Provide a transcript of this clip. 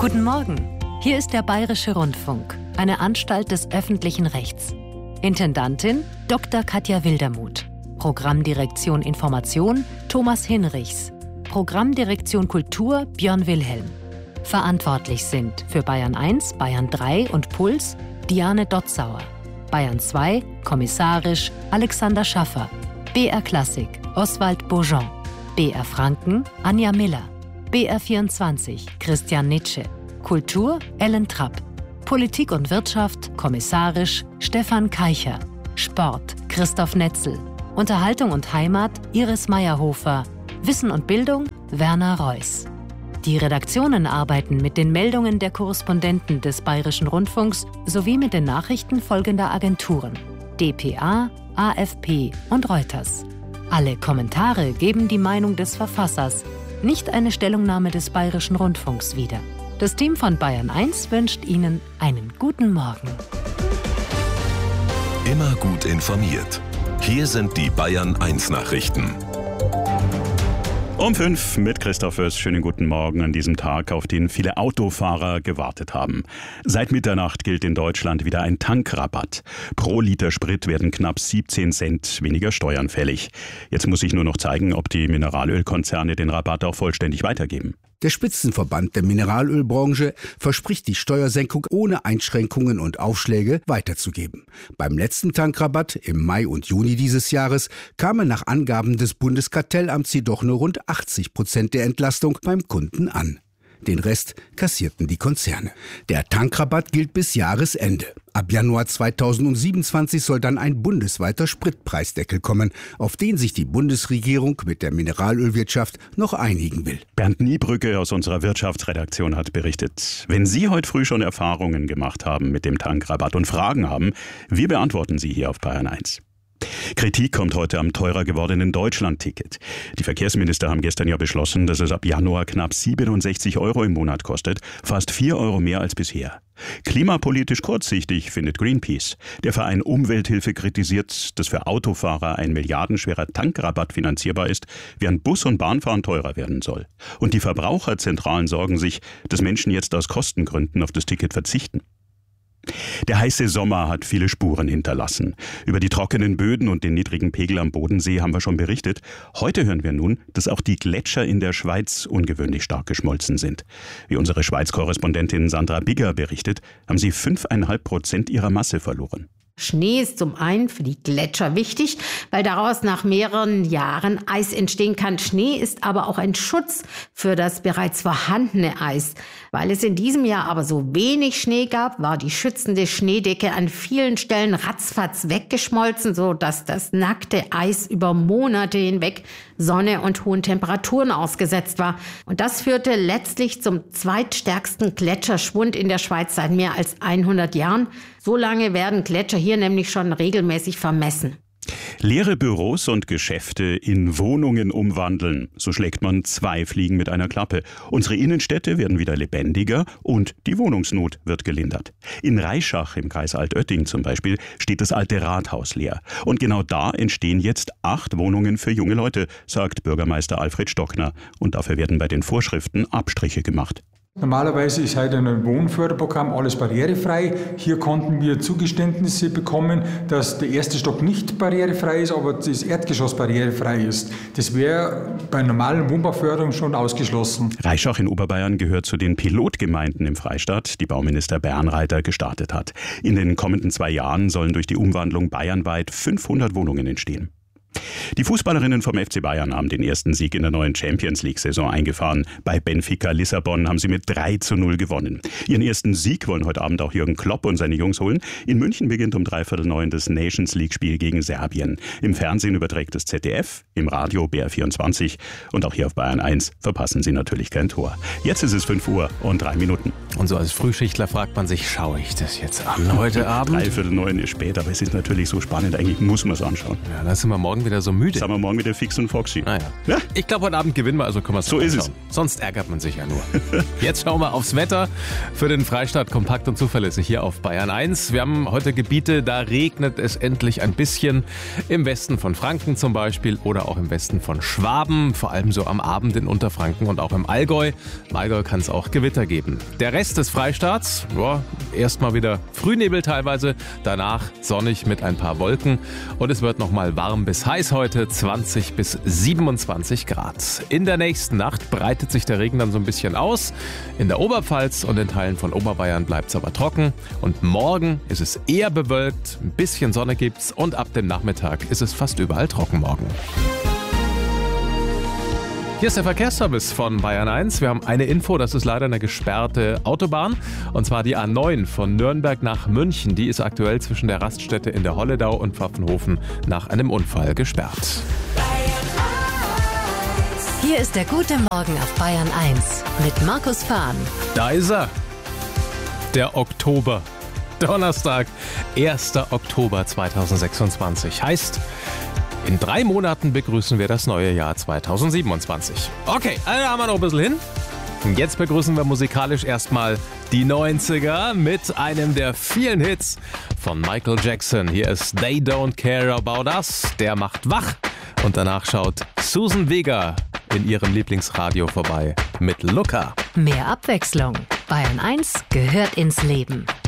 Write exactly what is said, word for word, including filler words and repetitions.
Guten Morgen. Hier ist der Bayerische Rundfunk, eine Anstalt des öffentlichen Rechts. Intendantin Doktor Katja Wildermuth. Programmdirektion Information Thomas Hinrichs. Programmdirektion Kultur Björn Wilhelm. Verantwortlich sind für Bayern eins, Bayern drei und Puls Diane Dotzauer. Bayern zwei, kommissarisch Alexander Schaffer. B R Klassik Oswald Bourgeon. B R Franken Anja Miller. B R vierundzwanzig Christian Nitsche. Kultur Ellen Trapp. Politik und Wirtschaft kommissarisch Stefan Keicher. Sport Christoph Netzel. Unterhaltung und Heimat Iris Meyerhofer. Wissen und Bildung Werner Reuss. Die Redaktionen arbeiten mit den Meldungen der Korrespondenten des Bayerischen Rundfunks sowie mit den Nachrichten folgender Agenturen: D P A, A F P und Reuters. Alle Kommentare geben die Meinung des Verfassers, nicht eine Stellungnahme des Bayerischen Rundfunks wieder. Das Team von Bayern eins wünscht Ihnen einen guten Morgen. Immer gut informiert. Hier sind die Bayern eins Nachrichten. Um fünf mit Christoph Oess. Schönen guten Morgen an diesem Tag, auf den viele Autofahrer gewartet haben. Seit Mitternacht gilt in Deutschland wieder ein Tankrabatt. Pro Liter Sprit werden knapp siebzehn Cent weniger Steuern fällig. Jetzt muss sich nur noch zeigen, ob die Mineralölkonzerne den Rabatt auch vollständig weitergeben. Der Spitzenverband der Mineralölbranche verspricht, die Steuersenkung ohne Einschränkungen und Aufschläge weiterzugeben. Beim letzten Tankrabatt im Mai und Juni dieses Jahres kamen nach Angaben des Bundeskartellamts jedoch nur rund achtzig Prozent der Entlastung beim Kunden an. Den Rest kassierten die Konzerne. Der Tankrabatt gilt bis Jahresende. Ab Januar zweitausendsiebenundzwanzig soll dann ein bundesweiter Spritpreisdeckel kommen, auf den sich die Bundesregierung mit der Mineralölwirtschaft noch einigen will. Bernd Niebrücke aus unserer Wirtschaftsredaktion hat berichtet. Wenn Sie heute früh schon Erfahrungen gemacht haben mit dem Tankrabatt und Fragen haben, wir beantworten sie hier auf Bayern eins. Kritik kommt heute am teurer gewordenen Deutschland-Ticket. Die Verkehrsminister haben gestern ja beschlossen, dass es ab Januar knapp siebenundsechzig Euro im Monat kostet, fast vier Euro mehr als bisher. Klimapolitisch kurzsichtig, findet Greenpeace. Der Verein Umwelthilfe kritisiert, dass für Autofahrer ein milliardenschwerer Tankrabatt finanzierbar ist, während Bus- und Bahnfahren teurer werden soll. Und die Verbraucherzentralen sorgen sich, dass Menschen jetzt aus Kostengründen auf das Ticket verzichten. Der heiße Sommer hat viele Spuren hinterlassen. Über die trockenen Böden und den niedrigen Pegel am Bodensee haben wir schon berichtet. Heute hören wir nun, dass auch die Gletscher in der Schweiz ungewöhnlich stark geschmolzen sind. Wie unsere Schweiz-Korrespondentin Sandra Bigger berichtet, haben sie fünfeinhalb Prozent ihrer Masse verloren. Schnee ist zum einen für die Gletscher wichtig, weil daraus nach mehreren Jahren Eis entstehen kann. Schnee ist aber auch ein Schutz für das bereits vorhandene Eis. Weil es in diesem Jahr aber so wenig Schnee gab, war die schützende Schneedecke an vielen Stellen ratzfatz weggeschmolzen, sodass das nackte Eis über Monate hinweg Sonne und hohen Temperaturen ausgesetzt war. Und das führte letztlich zum zweitstärksten Gletscherschwund in der Schweiz seit mehr als hundert Jahren. So lange werden Gletscher hier nämlich schon regelmäßig vermessen. Leere Büros und Geschäfte in Wohnungen umwandeln. So schlägt man zwei Fliegen mit einer Klappe. Unsere Innenstädte werden wieder lebendiger und die Wohnungsnot wird gelindert. In Reischach im Kreis Altötting zum Beispiel steht das alte Rathaus leer. Und genau da entstehen jetzt acht Wohnungen für junge Leute, sagt Bürgermeister Alfred Stockner. Und dafür werden bei den Vorschriften Abstriche gemacht. Normalerweise ist heute ein Wohnförderprogramm alles barrierefrei. Hier konnten wir Zugeständnisse bekommen, dass der erste Stock nicht barrierefrei ist, aber das Erdgeschoss barrierefrei ist. Das wäre bei normalen Wohnbauförderung schon ausgeschlossen. Reischach in Oberbayern gehört zu den Pilotgemeinden im Freistaat, die Bauminister Bernreiter gestartet hat. In den kommenden zwei Jahren sollen durch die Umwandlung bayernweit fünfhundert Wohnungen entstehen. Die Fußballerinnen vom F C Bayern haben den ersten Sieg in der neuen Champions-League-Saison eingefahren. Bei Benfica Lissabon haben sie mit drei zu null gewonnen. Ihren ersten Sieg wollen heute Abend auch Jürgen Klopp und seine Jungs holen. In München beginnt um dreiviertel neun das Nations-League-Spiel gegen Serbien. Im Fernsehen überträgt das Z D F, im Radio B R vierundzwanzig und auch hier auf Bayern eins verpassen Sie natürlich kein Tor. Jetzt ist es fünf Uhr und drei Minuten. Und so als Frühschichtler fragt man sich, schaue ich das jetzt an heute Abend? Dreiviertel neun ist spät, aber es ist natürlich so spannend, eigentlich muss man es anschauen. Ja, da sind wir morgen morgen wieder so müde. Sagen wir morgen wieder fix und foxy. Naja. Ja? Ich glaube, heute Abend gewinnen wir, also können wir es So ist es. Sonst ärgert man sich ja nur. Jetzt schauen wir aufs Wetter für den Freistaat, kompakt und zuverlässig hier auf Bayern eins. Wir haben heute Gebiete, da regnet es endlich ein bisschen. Im Westen von Franken zum Beispiel oder auch im Westen von Schwaben, vor allem so am Abend in Unterfranken und auch im Allgäu. Im Allgäu kann es auch Gewitter geben. Der Rest des Freistaats, ja, erstmal wieder Frühnebel teilweise, danach sonnig mit ein paar Wolken und es wird nochmal warm bis heiß heute, zwanzig bis siebenundzwanzig Grad. In der nächsten Nacht breitet sich der Regen dann so ein bisschen aus. In der Oberpfalz und in Teilen von Oberbayern bleibt es aber trocken und morgen ist es eher bewölkt, ein bisschen Sonne gibt's und ab dem Nachmittag ist es fast überall trocken morgen. Hier ist der Verkehrsservice von Bayern eins. Wir haben eine Info, das ist leider eine gesperrte Autobahn. Und zwar die A neun von Nürnberg nach München. Die ist aktuell zwischen der Raststätte in der Holledau und Pfaffenhofen nach einem Unfall gesperrt. Hier ist der gute Morgen auf Bayern eins mit Markus Fahn. Da ist er. Der Oktober. Donnerstag, erster Oktober zweitausendsechsundzwanzig. Heißt, in drei Monaten begrüßen wir das neue Jahr zweitausendsiebenundzwanzig. Okay, also da haben wir noch ein bisschen hin. Und jetzt begrüßen wir musikalisch erstmal die neunziger mit einem der vielen Hits von Michael Jackson. Hier ist They Don't Care About Us, der macht wach. Und danach schaut Susan Vega in ihrem Lieblingsradio vorbei mit Looker. Mehr Abwechslung. Bayern eins gehört ins Leben.